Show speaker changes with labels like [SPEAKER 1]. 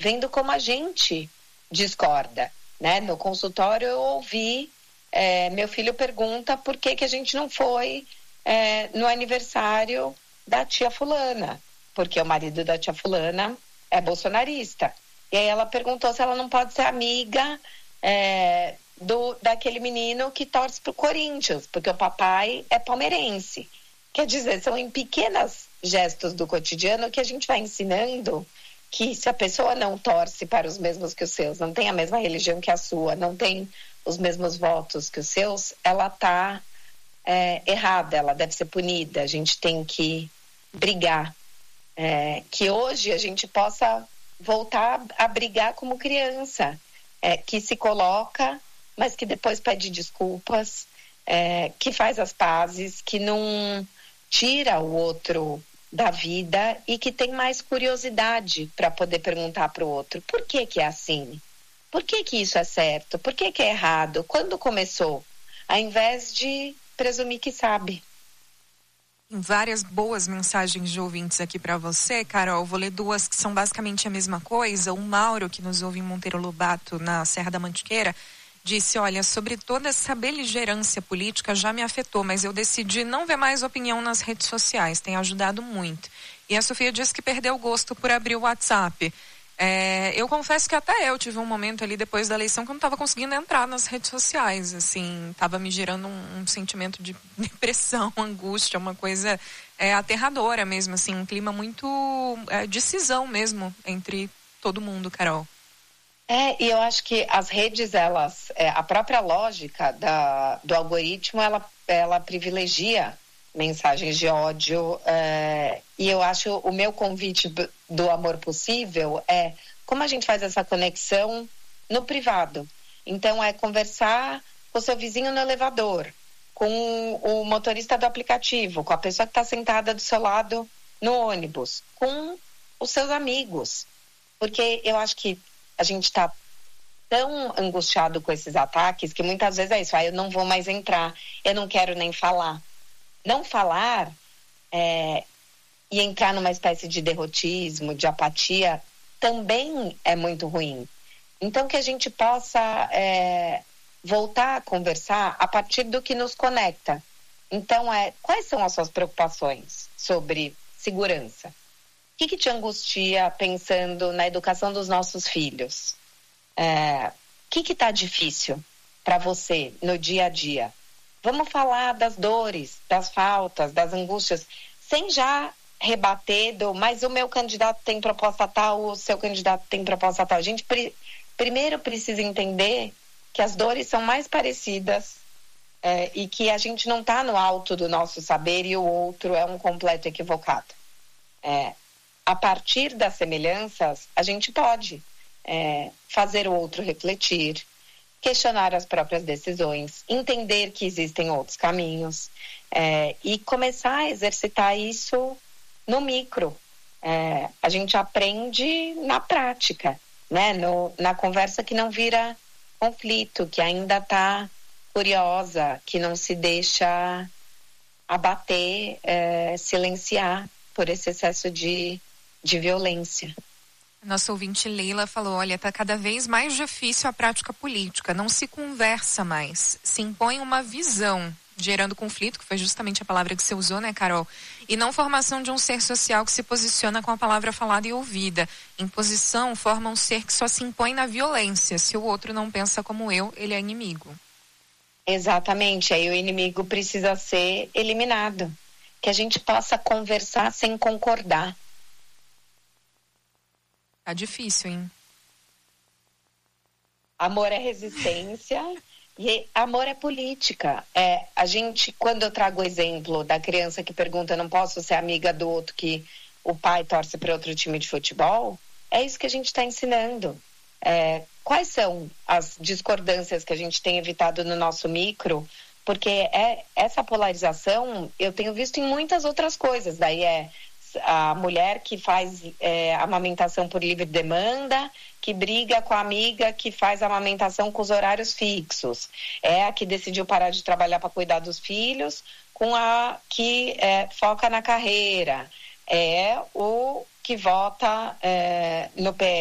[SPEAKER 1] vendo como a gente discorda, né? No consultório eu ouvi, meu filho pergunta por que a gente não foi no aniversário da tia fulana, porque o marido da tia fulana é bolsonarista. E aí ela perguntou se ela não pode ser amiga daquele menino que torce pro Corinthians, porque o papai é palmeirense. Quer dizer, são em pequenos gestos do cotidiano que a gente vai ensinando que se a pessoa não torce para os mesmos que os seus, não tem a mesma religião que a sua, não tem os mesmos votos que os seus, ela está errada, ela deve ser punida, a gente tem que brigar. Que hoje a gente possa voltar a brigar como criança, que se coloca, mas que depois pede desculpas, que faz as pazes, que não tira o outro da vida e que tem mais curiosidade para poder perguntar para o outro por que é assim? Por que isso é certo? Por que é errado? Quando começou? Ao invés de presumir que sabe.
[SPEAKER 2] Várias boas mensagens de ouvintes aqui para você, Carol. Vou ler duas que são basicamente a mesma coisa. O Mauro, que nos ouve em Monteiro Lobato, na Serra da Mantiqueira, disse, olha, sobre toda essa beligerância política já me afetou, mas eu decidi não ver mais opinião nas redes sociais, tem ajudado muito. E a Sofia disse que perdeu o gosto por abrir o WhatsApp. Eu confesso que até eu tive um momento ali depois da eleição que eu não estava conseguindo entrar nas redes sociais, assim, estava me gerando um sentimento de depressão, angústia, uma coisa aterradora mesmo, assim, um clima muito de cisão mesmo entre todo mundo, Carol.
[SPEAKER 1] E eu acho que as redes, elas, a própria lógica do algoritmo, ela privilegia mensagens de ódio, e eu acho o meu convite do amor possível como a gente faz essa conexão no privado. Então conversar com o seu vizinho no elevador, com o motorista do aplicativo, com a pessoa que está sentada do seu lado no ônibus, com os seus amigos, porque eu acho que a gente está tão angustiado com esses ataques que muitas vezes é isso, eu não vou mais entrar, eu não quero nem falar. Não falar e entrar numa espécie de derrotismo, de apatia, também é muito ruim. Então, que a gente possa voltar a conversar a partir do que nos conecta. Então, quais são as suas preocupações sobre segurança? O que te angustia pensando na educação dos nossos filhos? O que está difícil para você no dia a dia? Vamos falar das dores, das faltas, das angústias, sem já rebater mas o meu candidato tem proposta tal, o seu candidato tem proposta tal. A gente primeiro precisa entender que as dores são mais parecidas e que a gente não está no alto do nosso saber e o outro é um completo equivocado. A partir das semelhanças, a gente pode fazer o outro refletir, questionar as próprias decisões, entender que existem outros caminhos e começar a exercitar isso no micro. A gente aprende na prática, né? Na conversa que não vira conflito, que ainda está curiosa, que não se deixa abater, silenciar por esse excesso de violência.
[SPEAKER 2] Nossa ouvinte Leila falou, olha, está cada vez mais difícil a prática política, não se conversa mais, se impõe uma visão, gerando conflito, que foi justamente a palavra que você usou, né, Carol? E não formação de um ser social que se posiciona com a palavra falada e ouvida. Imposição forma um ser que só se impõe na violência, se o outro não pensa como eu, ele é inimigo.
[SPEAKER 1] Exatamente, aí o inimigo precisa ser eliminado, que a gente possa conversar sem concordar.
[SPEAKER 2] Tá difícil, hein?
[SPEAKER 1] Amor é resistência e amor é política. A gente, quando eu trago o exemplo da criança que pergunta, não posso ser amiga do outro que o pai torce para outro time de futebol, é isso que a gente está ensinando. Quais são as discordâncias que a gente tem evitado no nosso micro? Porque essa polarização eu tenho visto em muitas outras coisas. Daí a mulher que faz amamentação por livre demanda, que briga com a amiga que faz amamentação com os horários fixos. A que decidiu parar de trabalhar para cuidar dos filhos, com a que foca na carreira. O que vota no PL